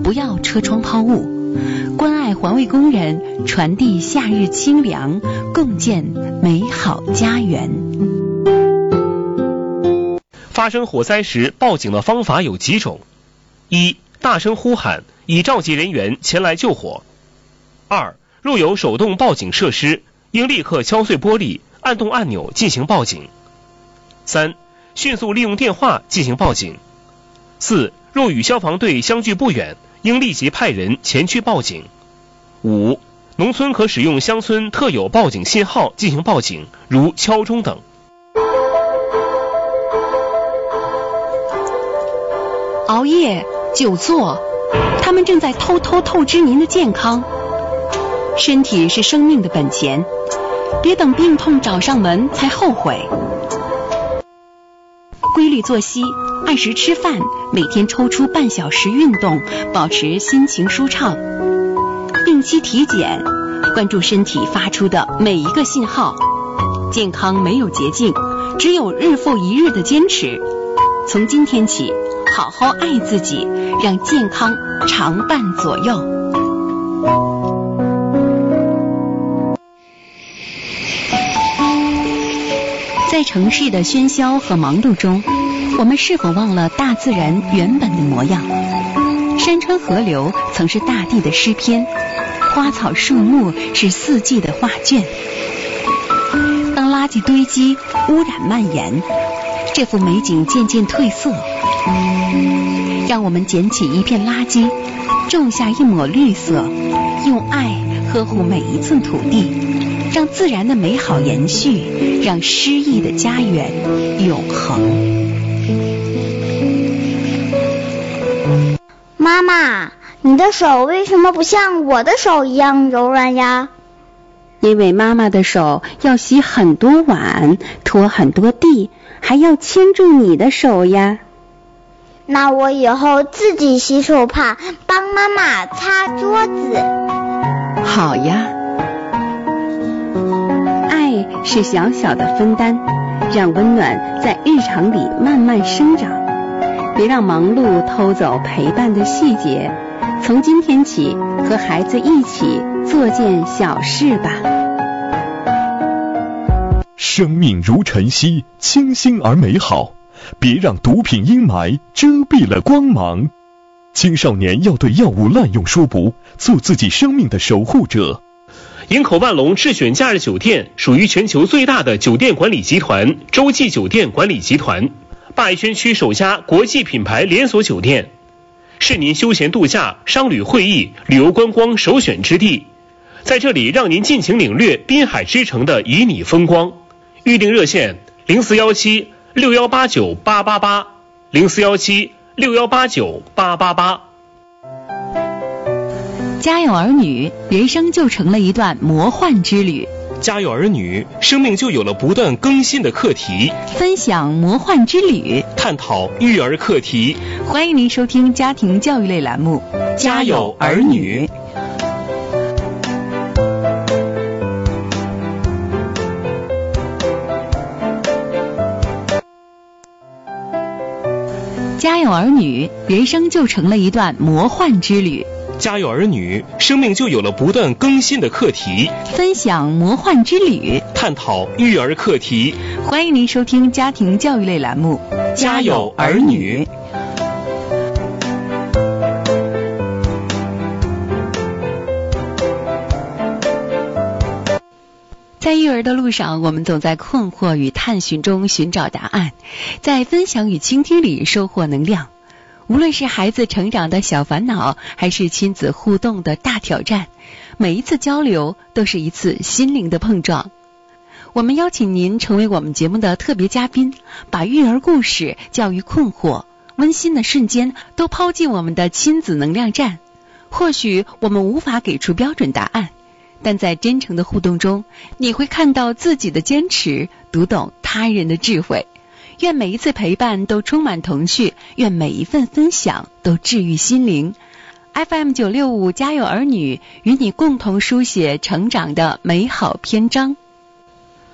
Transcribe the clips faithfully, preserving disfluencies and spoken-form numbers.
不要车窗抛物，关爱环卫工人，传递夏日清凉，共建美好家园。 发生火灾时报警的方法有几种：一、大声呼喊，以召集人员前来救火；二、若有手动报警设施，应立刻敲碎玻璃，按动按钮进行报警；三、迅速利用电话进行报警；四、若与消防队相距不远，应立即派人前去报警；五、农村可使用乡村特有报警信号进行报警，如敲钟等。 熬夜、久坐，他们正在偷偷透支您的健康。身体是生命的本钱，别等病痛找上门才后悔。规律作息，按时吃饭，每天抽出半小时运动，保持心情舒畅。定期体检，关注身体发出的每一个信号。健康没有捷径，只有日复一日的坚持。从今天起，好好爱自己，让健康常伴左右。在城市的喧嚣和忙碌中，我们是否忘了大自然原本的模样？山川河流曾是大地的诗篇，花草树木是四季的画卷。当垃圾堆积，污染蔓延，这幅美景渐渐褪色。让我们捡起一片垃圾，种下一抹绿色，用爱呵护每一寸土地，让自然的美好延续，让诗意的家园永恒。 妈妈，你的手为什么不像我的手一样柔软呀？ 因为妈妈的手要洗很多碗，拖很多地，还要牵住你的手呀。 那我以后自己洗手帕，帮妈妈擦桌子。 好呀。爱是小小的分担，让温暖在日常里慢慢生长。别让忙碌偷走陪伴的细节。从今天起，和孩子一起做件小事吧。 生命如晨曦，清新而美好。别让毒品阴霾遮蔽了光芒。青少年要对药物滥用说不，做自己生命的守护者。 营口万隆智选假日酒店属于全球最大的酒店管理集团洲际酒店管理集团，灞轩区首家国际品牌连锁酒店，是您休闲度假、商旅会议、旅游观光首选之地。在这里，让您尽情领略滨海之城的旖旎风光。预订热线零四幺七六幺八九八八八零四幺七六幺八九八八八。 家有儿女，人生就成了一段魔幻之旅。 家有儿女，生命就有了不断更新的课题。 分享魔幻之旅， 探讨育儿课题。 欢迎您收听家庭教育类栏目《 家有儿女》。 家有儿女，人生就成了一段魔幻之旅。 家有儿女，生命就有了不断更新的课题。 分享魔幻之旅， 探讨育儿课题。 欢迎您收听家庭教育类栏目《 家有儿女》。 在育儿的路上，我们总在困惑与探寻中寻找答案，在分享与倾听里收获能量。无论是孩子成长的小烦恼，还是亲子互动的大挑战，每一次交流都是一次心灵的碰撞。我们邀请您成为我们节目的特别嘉宾，把育儿故事、教育困惑、温馨的瞬间都抛进我们的亲子能量站。或许我们无法给出标准答案，但在真诚的互动中，你会看到自己的坚持，读懂他人的智慧。愿每一次陪伴都充满童趣，愿每一份分享都治愈心灵。F M 九六五家有儿女，与你共同书写成长的美好篇章。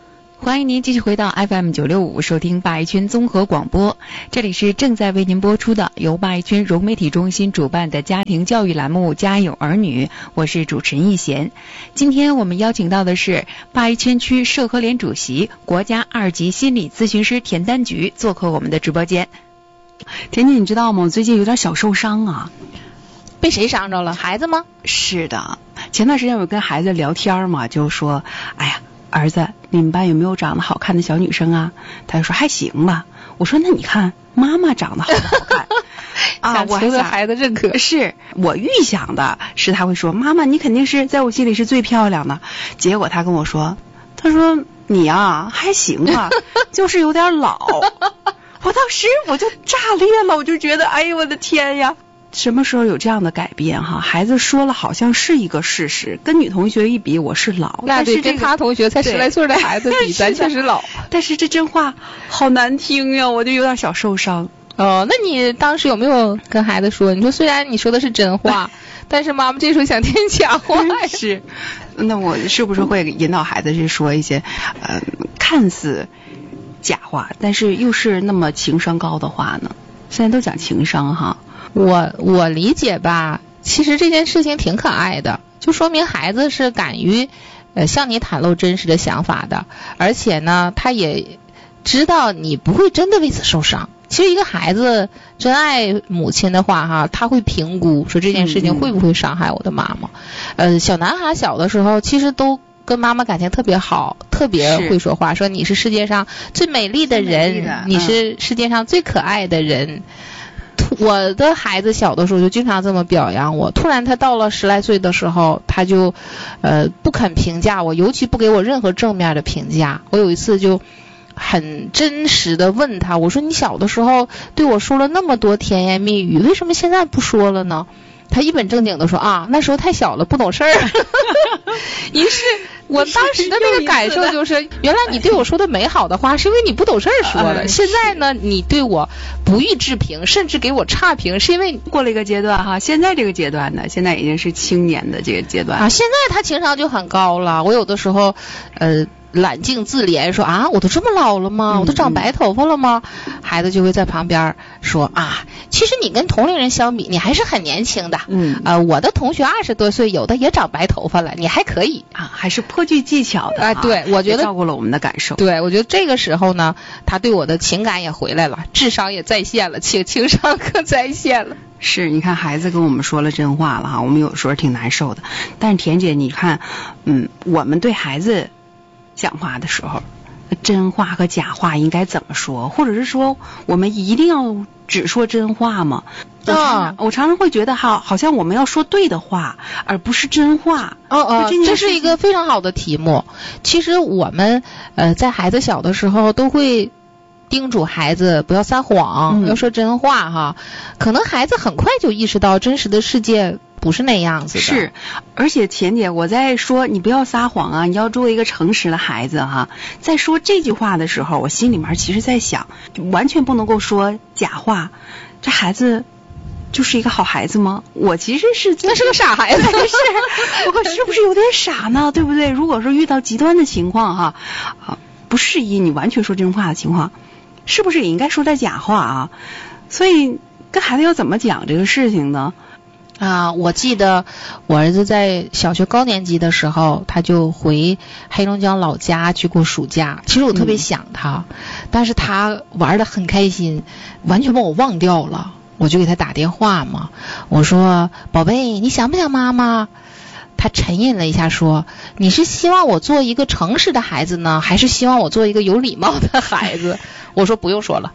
欢迎您继续回到 F M 九六五收听八一圈综合广播，这里是正在为您播出的由八一圈融媒体中心主办的家庭教育栏目家有儿女，我是主持人易贤。今天我们邀请到的是八一圈区社科联主席、国家二级心理咨询师田丹菊做客我们的直播间。田姐，你知道吗？我最近有点小受伤啊。 被谁伤着了？孩子吗？ 是的，前段时间我跟孩子聊天嘛，就说哎呀，儿子，你们班有没有长得好看的小女生啊？他就说还行吧。我说那你看妈妈长得好不好看啊？我还想孩子认可， 是我预想的是他会说妈妈你肯定是在我心里是最漂亮的。结果他跟我说，他说你啊还行吧，就是有点老。我当时我就炸裂了，我就觉得哎呦我的天呀，什么时候有这样的改变哈？孩子说了好像是一个事实，跟女同学一比我是老， 那对、 这个、 跟他同学才十来岁的孩子比咱确实老。 但是这真话好难听呀，我就有点小受伤。 哦，那你当时有没有跟孩子说，你说虽然你说的是真话但是妈妈这时候想听假话是，那我是不是会引导孩子去说一些呃看似假话但是又是那么情商高的话呢？现在都讲情商哈。 我我理解吧，其实这件事情挺可爱的，就说明孩子是敢于呃向你袒露真实的想法的，而且呢他也知道你不会真的为此受伤。其实一个孩子真爱母亲的话哈，他会评估说这件事情会不会伤害我的妈妈。嗯、呃小男孩小的时候其实都跟妈妈感情特别好，特别会说话，说你是世界上最美丽的人， 的你是世界上最可爱的人。我的孩子小的时候就经常这么表扬我，突然他到了十来岁的时候，他就呃不肯评价我，尤其不给我任何正面的评价。我有一次就很真实的问他，我说你小的时候对我说了那么多甜言蜜语，为什么现在不说了呢？他一本正经的说啊，那时候太小了不懂事儿。于是我当时的那个感受就是，原来你对我说的美好的话是因为你不懂事儿说的，现在呢你对我不予置评甚至给我差评是因为过了一个阶段哈。现在这个阶段呢，现在已经是青年的这个阶段啊，现在他情商就很高了。我有的时候呃揽镜自怜说啊，我都这么老了吗？我都长白头发了吗？嗯、孩子就会在旁边说啊，其实你跟同龄人相比，你还是很年轻的。嗯啊、呃，我的同学二十多岁，有的也长白头发了，你还可以啊，还是颇具技巧的啊。 啊对，我觉得照顾了我们的感受。 对，我觉得这个时候呢，他对我的情感也回来了，智商也在线了，情情商更在线了。 是，你看孩子跟我们说了真话了哈，我们有时候挺难受的。但是田姐，你看，嗯，我们对孩子讲话的时候，真话和假话应该怎么说？或者是说我们一定要只说真话吗？我常常、哦、我常常会觉得好好像我们要说对的话而不是真话。 哦哦，这是一个非常好的题目。其实我们呃在孩子小的时候都会叮嘱孩子不要撒谎、嗯、要说真话哈。可能孩子很快就意识到真实的世界不是那样子的。 是，而且钱姐，我在说你不要撒谎啊，你要做一个诚实的孩子哈。在说这句话的时候，我心里面其实在想，完全不能够说假话，这孩子就是一个好孩子吗？我其实是那是个傻孩子， 是，我是不是有点傻呢？对不对？如果说遇到极端的情况哈，啊，不适宜你完全说真话的情况，是不是也应该说点假话啊？所以跟孩子要怎么讲这个事情呢？ 啊，我记得我儿子在小学高年级的时候，他就回黑龙江老家去过暑假。其实我特别想他，嗯、但是他玩得很开心，完全把我忘掉了。我就给他打电话嘛，我说宝贝，你想不想妈妈？他沉吟了一下说，你是希望我做一个诚实的孩子呢，还是希望我做一个有礼貌的孩子？我说不用说了。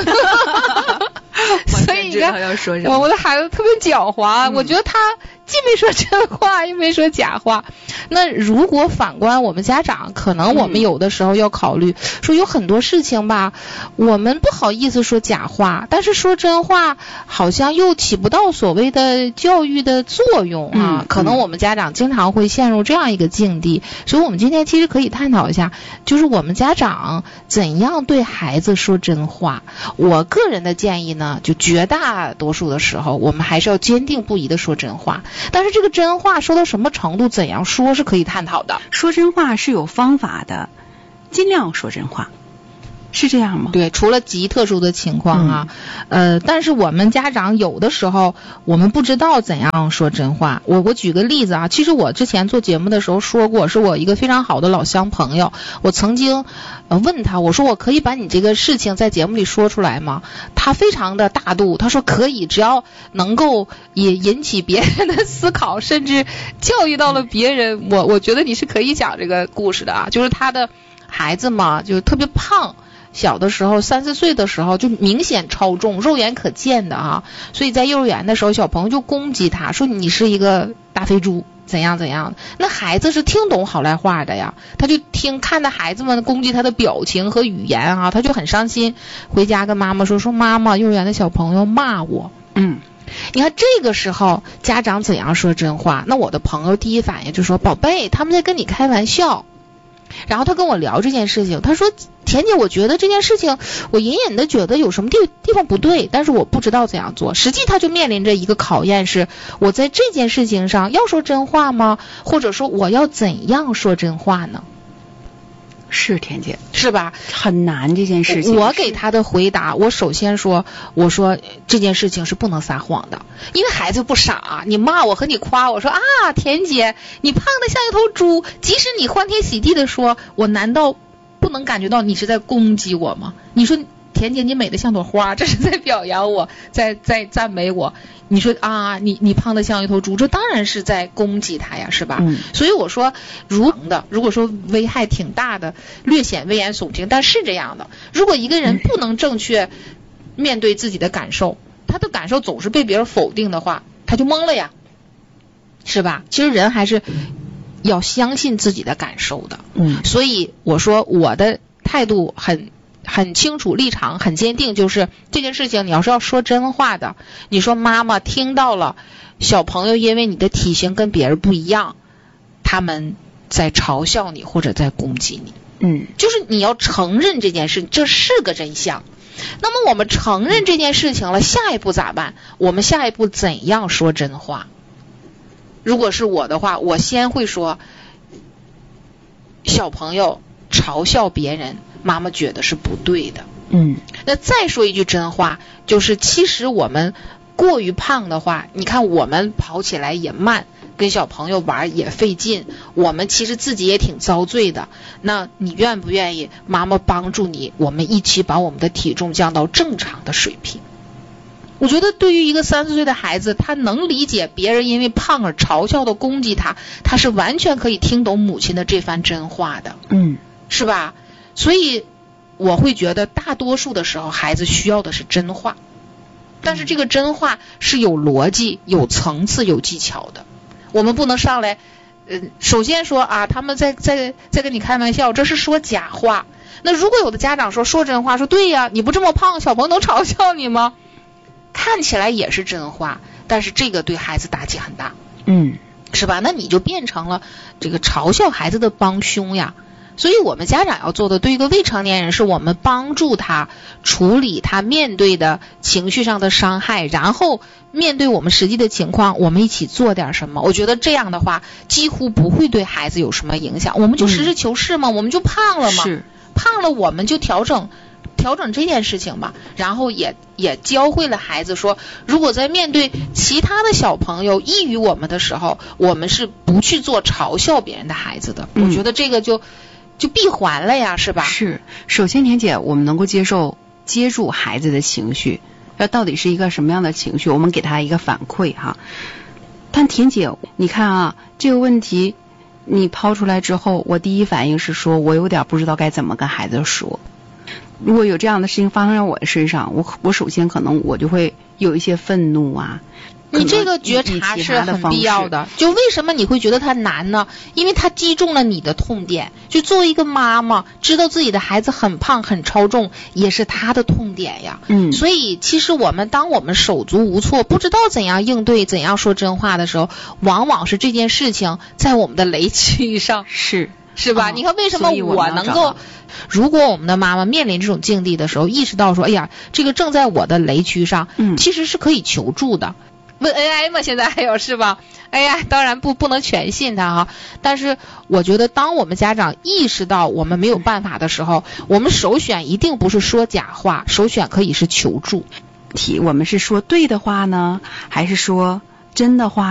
所以你看，我我的孩子特别狡猾、嗯、我觉得他既没说真话又没说假话。那如果反观我们家长，可能我们有的时候要考虑、嗯、说有很多事情吧，我们不好意思说假话，但是说真话好像又起不到所谓的教育的作用啊、嗯、可能我们家长经常会陷入这样一个境地。所以我们今天其实可以探讨一下，就是我们家长怎样对孩子说真话。我个人的建议呢，就绝大多数的时候我们还是要坚定不移的说真话，但是这个真话说到什么程度，怎样说是可以探讨的。 说真话是有方法的， 尽量说真话。是这样吗？ 对，除了极特殊的情况啊，嗯、呃，但是我们家长有的时候我们不知道怎样说真话。我我举个例子啊，其实我之前做节目的时候说过，是我一个非常好的老乡朋友，我曾经呃问他，我说我可以把你这个事情在节目里说出来吗？他非常的大度，他说可以，只要能够也引起别人的思考，甚至教育到了别人，我我觉得你是可以讲这个故事的啊。就是他的孩子嘛，就是特别胖。小的时候三四岁的时候就明显超重，肉眼可见的啊，所以在幼儿园的时候小朋友就攻击他，说你是一个大肥猪怎样怎样。那孩子是听懂好赖话的呀，他就听看到孩子们攻击他的表情和语言啊，他就很伤心，回家跟妈妈说说妈妈，幼儿园的小朋友骂我。 嗯， 你看这个时候家长怎样说真话？那我的朋友第一反应就说宝贝，他们在跟你开玩笑。然后他跟我聊这件事情，他说田姐，我觉得这件事情我隐隐的觉得有什么地地方不对，但是我不知道怎样做。实际他就面临着一个考验，是我在这件事情上要说真话吗？或者说我要怎样说真话呢？ 是田姐， 是吧？ 很难这件事情。 我给他的回答，我首先说，我说这件事情是不能撒谎的，因为孩子不傻，你骂我和你夸我说啊，田姐你胖得像一头猪，即使你欢天喜地的说，我难道不能感觉到你是在攻击我吗？你说田姐你美得像朵花，这是在表扬我，在在赞美我。你说啊，你你胖得像一头猪，这当然是在攻击他呀，是吧？ 嗯。 所以我说，如的，如果说危害挺大的，略显危言耸听，但是这样的，如果一个人不能正确面对自己的感受，他的感受总是被别人否定的话，他就懵了呀，是吧？其实人还是要相信自己的感受的。 嗯。 所以我说我的态度很。很清楚，立场很坚定，就是这件事情你要是要说真话的，你说妈妈听到了小朋友因为你的体型跟别人不一样，他们在嘲笑你或者在攻击你， 嗯， 就是你要承认这件事，这是个真相。那么我们承认这件事情了，下一步咋办？我们下一步怎样说真话？如果是我的话，我先会说小朋友嘲笑别人，妈妈觉得是不对的。 嗯， 那再说一句真话，就是其实我们过于胖的话，你看我们跑起来也慢，跟小朋友玩也费劲，我们其实自己也挺遭罪的。那你愿不愿意妈妈帮助你，我们一起把我们的体重降到正常的水平？我觉得对于一个三四岁的孩子，他能理解别人因为胖而嘲笑的攻击他，他是完全可以听懂母亲的这番真话的。 嗯， 是吧？所以我会觉得大多数的时候孩子需要的是真话，但是这个真话是有逻辑、有层次、有技巧的。我们不能上来呃，首先说啊，他们在在在跟你开玩笑，这是说假话。那如果有的家长说说真话，说对呀，你不这么胖，小朋友能嘲笑你吗？看起来也是真话，但是这个对孩子打击很大。 嗯， 是吧？那你就变成了这个嘲笑孩子的帮凶呀。所以我们家长要做的，对一个未成年人，是我们帮助他处理他面对的情绪上的伤害，然后面对我们实际的情况，我们一起做点什么。我觉得这样的话几乎不会对孩子有什么影响。我们就实事求是嘛、嗯、我们就胖了嘛， 是胖了我们就调整调整这件事情吧，然后也也教会了孩子说，如果在面对其他的小朋友异于我们的时候，我们是不去做嘲笑别人的孩子的、嗯、我觉得这个就就闭环了呀，是吧？ 是。首先田姐，我们能够接受接住孩子的情绪，要到底是一个什么样的情绪，我们给他一个反馈哈。但田姐你看啊，这个问题你抛出来之后，我第一反应是说我有点不知道该怎么跟孩子说。如果有这样的事情发生在我的身上，我我首先可能我就会有一些愤怒啊。 你这个觉察是很必要的。就为什么你会觉得它难呢？因为它击中了你的痛点。就作为一个妈妈，知道自己的孩子很胖很超重，也是她的痛点呀。 嗯。 所以其实我们当我们手足无措，不知道怎样应对，怎样说真话的时候，往往是这件事情在我们的雷区上。 是。 是吧、哦、你看为什么我能够，如果我们的妈妈面临这种境地的时候，意识到说哎呀这个正在我的雷区上， 嗯， 其实是可以求助的。 问 A I 嘛，现在还有是吧 ？A I 当然不不能全信它哈，但是我觉得当我们家长意识到我们没有办法的时候，我们首选一定不是说假话，首选可以是求助。 题我们是说对的话呢，还是说真的话？